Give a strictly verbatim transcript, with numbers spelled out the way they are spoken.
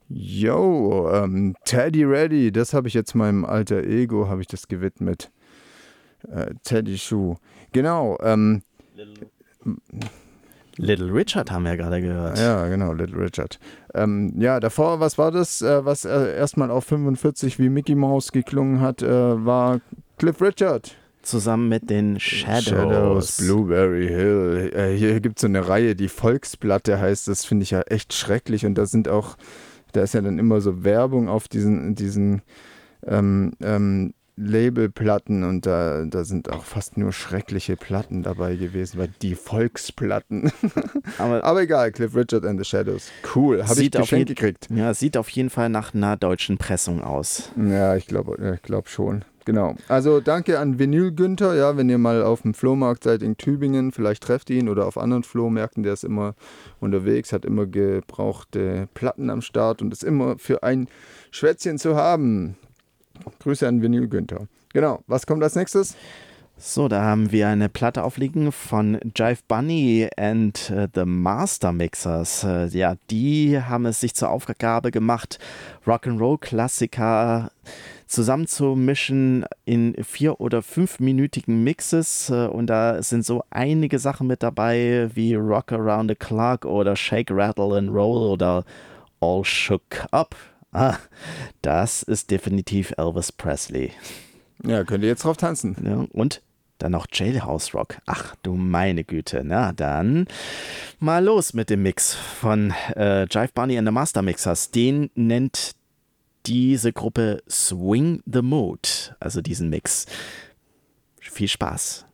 Yo, ähm, Teddy Ready, das habe ich jetzt meinem alter Ego, habe ich das gewidmet. Äh, Teddy Schuh. Genau, ähm, Little, Little Richard haben wir ja gerade gehört. Ja, genau, Little Richard. Ähm, ja, davor, was war das, äh, was äh, erstmal auf fünfundvierzig wie Mickey Mouse geklungen hat, äh, war Cliff Richard. Zusammen mit den Shadows. Shadows, Blueberry Hill. Äh, hier gibt es so eine Reihe, die Volksplatte heißt, das finde ich ja echt schrecklich. Und da sind auch, da ist ja dann immer so Werbung auf diesen, diesen ähm, ähm, Labelplatten und da, da sind auch fast nur schreckliche Platten dabei gewesen, weil die Volksplatten. Aber, Aber egal, Cliff Richard and the Shadows. Cool, habe ich geschenkt gekriegt. Ja, sieht auf jeden Fall nach einer deutschen Pressung aus. Ja, ich glaube ich glaub schon. Genau. Also danke an Vinyl Günther, ja, wenn ihr mal auf dem Flohmarkt seid in Tübingen, vielleicht trefft ihn oder auf anderen Flohmärkten, der ist immer unterwegs, hat immer gebrauchte Platten am Start und ist immer für ein Schwätzchen zu haben. Grüße an Vinyl Günther. Genau, was kommt als nächstes? So, da haben wir eine Platte aufliegen von Jive Bunny and uh, the Master Mixers. Uh, ja, die haben es sich zur Aufgabe gemacht, Rock'n'Roll-Klassiker zusammenzumischen in vier- oder fünfminütigen Mixes. Uh, und da sind so einige Sachen mit dabei, wie Rock Around the Clock oder Shake, Rattle and Roll oder All Shook Up. Ah, das ist definitiv Elvis Presley. Ja, könnt ihr jetzt drauf tanzen. Ja, und dann noch Jailhouse Rock. Ach du meine Güte. Na dann mal los mit dem Mix von äh, Jive Bunny and the Master Mixers. Den nennt diese Gruppe Swing the Mood, also diesen Mix. Viel Spaß.